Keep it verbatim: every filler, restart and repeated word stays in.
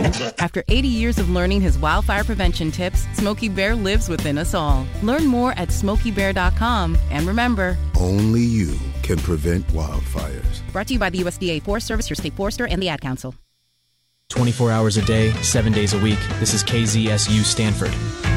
After eighty years of learning his wildfire prevention tips, Smokey Bear lives within us all. Learn more at smokey bear dot com. And remember, only you can prevent wildfires. Brought to you by the U S D A Forest Service, your state forester, and the Ad Council. twenty-four hours a day, seven days a week. This is K Z S U Stanford.